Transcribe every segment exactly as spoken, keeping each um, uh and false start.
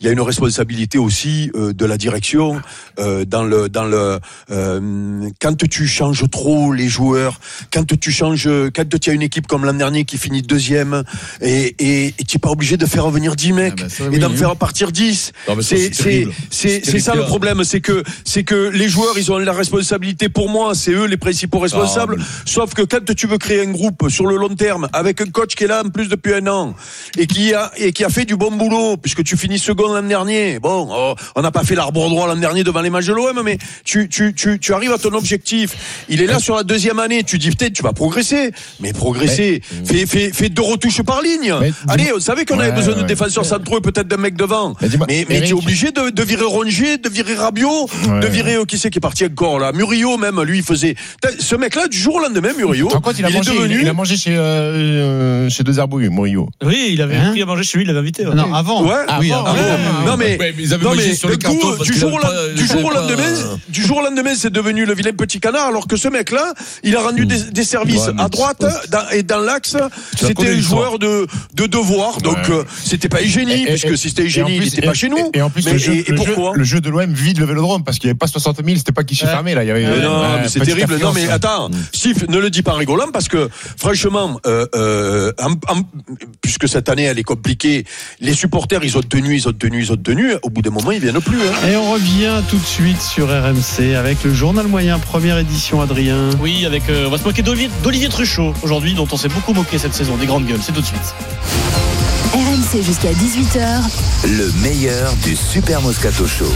il y a une responsabilité aussi euh, de la direction euh, dans le dans le euh, quand tu changes trop les joueurs, quand tu changes, quand tu as une équipe comme l'an dernier qui finit deuxième et et, et tu es pas obligé de faire revenir dix mecs ah bah ça, et oui, d'en oui. faire partir dix. Non, c'est c'est c'est, c'est, c'est ça le problème, c'est que c'est que les joueurs ils ont la responsabilité. Pour moi, c'est eux les principaux responsables. Ah, mais... Sauf que quand tu veux créer un groupe sur le long terme avec un coach qui est là en plus depuis un an et qui a et qui a fait du bon boulot puisque tu finis second l'an dernier. Bon, oh, on n'a pas fait l'arbre droit l'an dernier devant les matchs de l'O M, mais tu tu tu tu arrives à ton objectif. Il est là sur la deuxième année. Tu dis peut-être tu vas progresser, mais progresser. Mais... Fais fais fais deux retouches par ligne. Mais... Allez, on savait qu'on ouais, avait besoin ouais, de défenseurs ouais. centraux et peut-être d'un mec devant. Mais, mais, mais tu es obligé de, de virer Rongier, de virer Rabiot, ouais. de virer euh, qui c'est qui est parti encore là. Murillo même, lui il faisait. Ce mec-là du jour au lendemain, Murillo. En quoi il a il mangé est devenu... Il a mangé chez euh, chez deux Herbouilles, Murillo. Oui, il avait hein pris à manger chez lui, il l'avait invité. Ouais. Non, avant. Ouais. Ah, oui, avant. avant. Ouais, non mais, ouais, mais ils avaient non, mais sur les cartons du jour au la, du jour au lendemain, du jour au lendemain, c'est devenu le vilain petit canard, alors que ce mec-là, il a rendu des, des services ouais, à droite dans, et dans l'axe. C'était un joueur de de devoir, donc ouais. euh, c'était pas Eugénie, puisque si c'était Eugénie, il était pas chez nous. Et en plus, et pourquoi le jeu de l'O M vide le Vélodrome parce qu'il y avait pas soixante mille, c'était pas guichet fermé là. Il y avait non, mais c'est terrible. Non, mais attends, Steve, ne le dis pas en rigolant parce que franchement, euh, euh, en, en, puisque cette année elle est compliquée, les supporters ils ont tenu, ils ont tenu, ils ont tenu. Au bout d'un moment, ils viennent plus. Hein. Et on revient tout de suite sur R M C avec le journal moyen, première édition. Adrien. Oui, avec euh, on va se moquer d'Olivier, d'Olivier Truchot aujourd'hui, dont on s'est beaucoup moqué cette saison, des grandes gueules. C'est tout de suite. R M C jusqu'à dix-huit heures. Le meilleur du Super Moscato Show.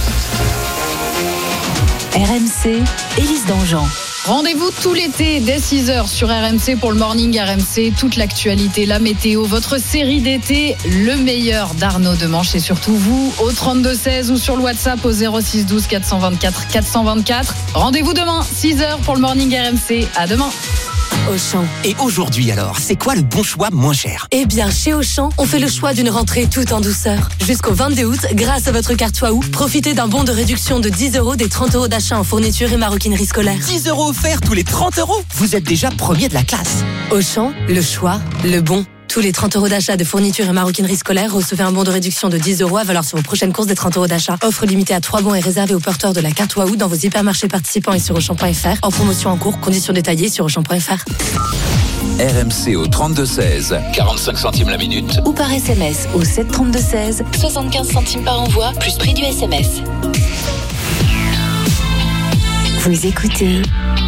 R M C, Élise Dangean. Rendez-vous tout l'été dès six heures sur R M C pour le Morning R M C. Toute l'actualité, la météo, votre série d'été, le meilleur d'Arnaud Demanche et surtout vous au trente-deux seize ou sur le WhatsApp au zéro six douze quatre cent vingt-quatre quatre cent vingt-quatre. Rendez-vous demain, six heures pour le Morning R M C. À demain. Auchan. Et aujourd'hui alors, c'est quoi le bon choix moins cher ? Eh bien, chez Auchan, on fait le choix d'une rentrée tout en douceur. Jusqu'au vingt-deux août, grâce à votre carte Waouh, profitez d'un bon de réduction de dix euros des trente euros d'achat en fourniture et maroquinerie scolaire. dix euros offerts tous les trente euros ? Vous êtes déjà premier de la classe. Auchan, le choix, le bon. Tous les trente euros d'achat de fourniture et maroquinerie scolaire, recevez un bon de réduction de dix euros à valeur sur vos prochaines courses des trente euros d'achat. Offre limitée à trois bons et réservée aux porteurs de la carte Waouh dans vos hypermarchés participants et sur Auchan point F R. En promotion en cours, conditions détaillées sur Auchan point F R. R M C au trente-deux seize, quarante-cinq centimes la minute. Ou par S M S au sept trente-deux seize, soixante-quinze centimes par envoi, plus prix du S M S. Vous écoutez